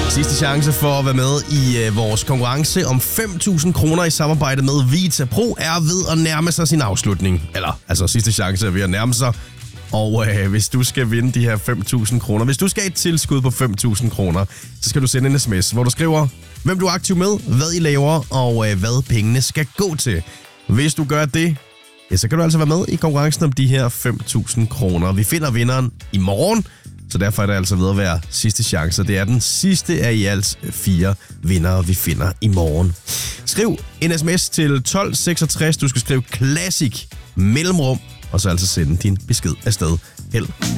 Sidste chance for at være med i vores konkurrence om 5.000 kroner i samarbejde med Vita Pro er ved at nærme sig sin afslutning. Altså sidste chance er ved at nærme sig. Og hvis du skal vinde de her 5.000 kroner, hvis du skal have et tilskud på 5.000 kroner, så skal du sende en sms, hvor du skriver, hvem du er aktiv med, hvad I laver og hvad pengene skal gå til. Hvis du gør det, ja, så kan du altså være med i konkurrencen om de her 5.000 kroner. Vi finder vinderen i morgen, så derfor er det altså ved at være sidste chance. Det er den sidste af i alt 4 vindere, vi finder i morgen. Skriv en sms til 1266. Du skal skrive Classic mellemrum, og så altså sende din besked afsted. Held.